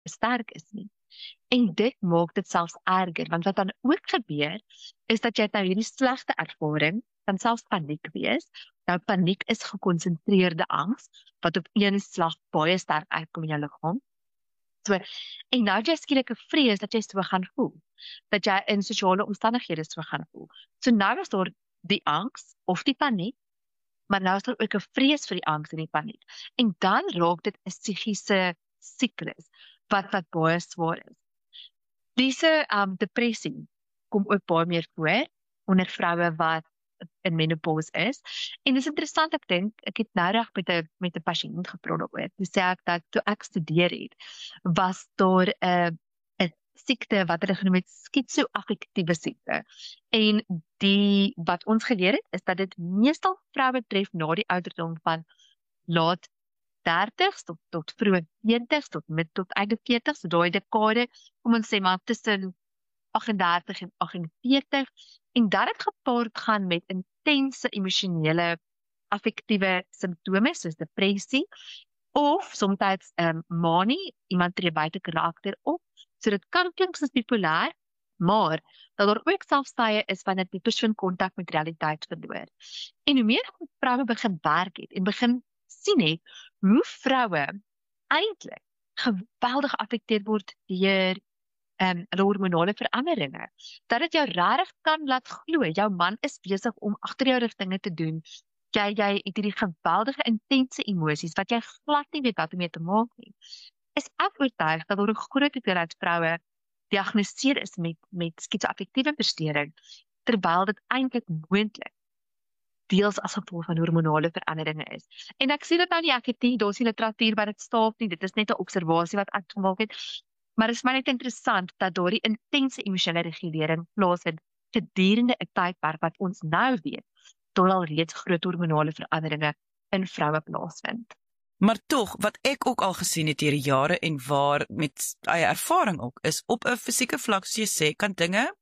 sterk is nie. En dit maak dit selfs erger, want wat dan ook gebeur, is dat jy het nou hierdie slegte ervaring, kan selfs paniek wees. Nou paniek is gekonsentreerde angs, wat op een slag baie sterk uitkom in jou liggaam. So, en nou het jy skielik 'n vrees dat jy so gaan voel, dat jy in sosiale omstandighede so gaan voel. So nou is daar die angs of die paniek, maar nou is daar ook 'n vrees vir die angs en die paniek. En dan raak dit 'n psigiese siklus wat baie swaar is. Dese depressie kom ook baie meer voor onder vroue wat in menopause is. En dis interessant, ek dink, ek het nou reg met 'n pasiënt gepraat daaroor. Toe sê ek dat toe ek studeer het, was daar 'n siekte wat hulle genoem het skizoaffektiewe siekte. En wat ons geleer het, is dat dit meestal vroue tref na die ouderdom van laat 30s tot vroeg 40s tot eintlik 40s, so daai dekade, kom ons sê maar tussen 38 en 48, en dat het gepaard gaan met intense emosionele affektiewe simptome soos depressie of soms manie, iemand tree buite karakter op. So dit kan klink soos bipolêr, maar dat daar ook selfs tye is wanneer die persoon kontak met realiteit verloor. En hoe meer vroue begin werk het en begin sien het hoe vroue eintlik geweldig geaffekteer word deur hulle hormonale veranderinge, dat dit jou regtig kan laat glo, jou man is besig om agter jou rigtinge te doen, jy het hierdie geweldige intense emosies, wat jy glad nie weet wat om mee te maak nie. Is ek oortuig dat daar 'n groot hoeveelheid vroue diagnoseer is met skizoaffektiewe versteuring, terwyl dit eintlik moontlik deels as gevolg van hormonale veranderinge is. En ek sê dit nou nie, ek het nie, daar is nie literatuur wat dit staaf nie, dit is net 'n observasie wat ek gemaak het, maar dit is my net interessant dat daardie intense emosionele regulering plaasvind gedurende 'n tydperk wat ons nou weet, tot al reeds groot hormonale veranderinge in vroue plaasvind. Maar tog, wat ek ook al gesien het hierdie jare en waar met eie ervaring ook, is op 'n fisieke vlak, soos jy sê, kan dinge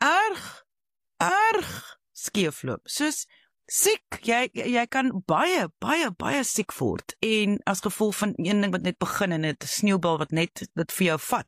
erg skeefloop. Soos siek, jy kan baie siek word, en as gevolg van een ding wat net begin en 'n sneeubal wat net dit vir jou vat,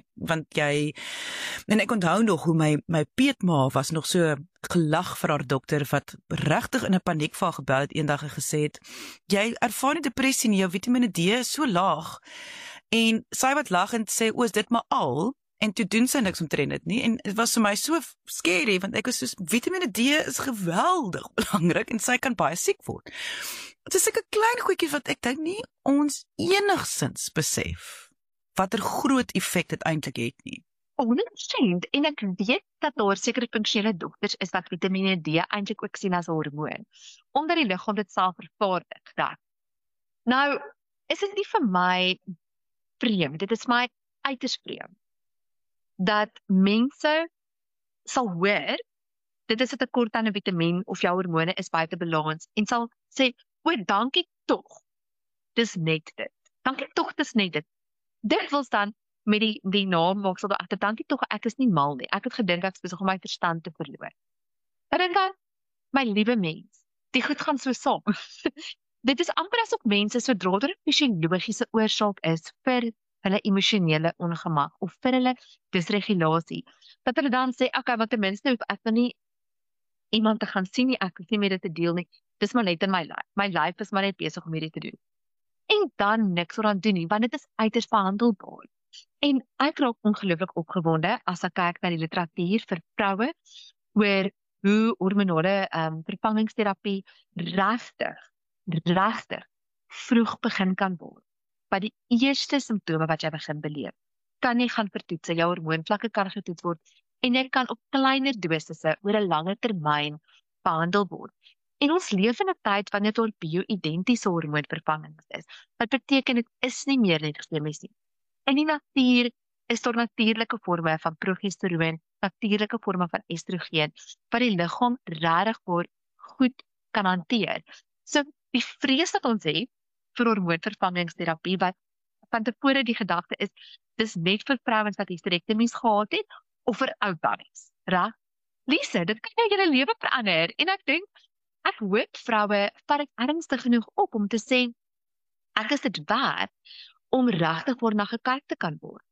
en ek onthou nog hoe my peetma was nog so gelag vir haar dokter, wat regtig in 'n paniek vir haar gebel het eendag en gesê het, jy ervaar nie depressie nie, jou Vitamine D is so laag, en sy wat lagend sê, is dit maar al, en toe doen sy niks omtrent dit nie, en het was vir my so scary, want ek was soos, Vitamine D is geweldig belangrik, en sy kan baie siek word. Het is 'n klein goedjie wat ek dink nie ons enigsins besef, wat 'n groot effek dit eintlik het nie. 100%, en ek weet dat daar sekere funksionele dokters is wat Vitamine D eintlik ook sien as 'n hormoon, omdat die liggaam dit self vervaardig. Nou, is dit nie vir my vreemd, dit is my uiters vreemd, dat mense sal hoor, dit is 'n tekort aan 'n vitamien of jou hormone is buite balans, en sal sê, dankie tog, dis net dit. Dankie tog, dis net dit. Dit wil dan met die naam maak, sal agter, dankie tog, ek is nie mal nie. Ek het gedink ek is besig om my verstand te verloor. En dan, my liewe mens, die goed gaan so saam. Dit is amper asof mense, sodra daar 'n fisiologiese oorsaak is vir hulle emosionele ongemak of vir hulle dysregulasie, dat hulle dan sê, okay, want ten minste hoef ek nou nie iemand te gaan sien nie, ek hoef nie meer dit te deel nie, dis maar net in my lyf. My lyf is maar net besig om hierdie te doen. En dan niks aan doen nie, want dit is uiters behandelbaar. En ek raak ongelooflik opgewonde as ek kyk na die literatuur vir vroue oor hoe hormonale vervangingsterapie regtig vroeg begin kan word. By die eerste simptome wat jy begin beleef, kan jy gaan vertoets, jou hormoonvlakke kan getoets word, en jy kan op kleiner dosisse oor 'n langer termyn behandel word. En ons leef in 'n tyd wanneer daar bio-identiese hormoonvervangings is. Wat beteken dit is nie meer net chemies nie. In die natuur is daar natuurlike vorme van progesteroon, natuurlike vorme van estrogen, wat die liggaam regtig goed kan hanteer. So die vrees wat ons het vir hormoonvervangingsterapie, wat van tevore die gedagte is, dis net vir vrouens wat hysterektomies gehad het, of vir ou tannies, reg? Lise, dit kan jou hele lewe verander, en ek hoop vroue vat dit ernstig genoeg op om te sê, ek is dit werd om regtig voor na gekyk te kan word.